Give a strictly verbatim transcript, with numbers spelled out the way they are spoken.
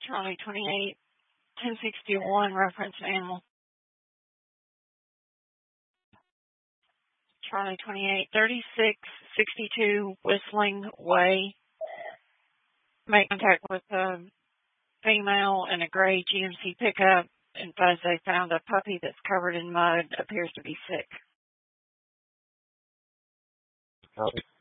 Charlie twenty-eight, ten sixty-one, reference animal. Charlie twenty-eight, thirty-six sixty-two, Whistling Way. Make contact with a female in a gray G M C pickup. And as they found a puppy that's covered in mud, appears to be sick. Copy.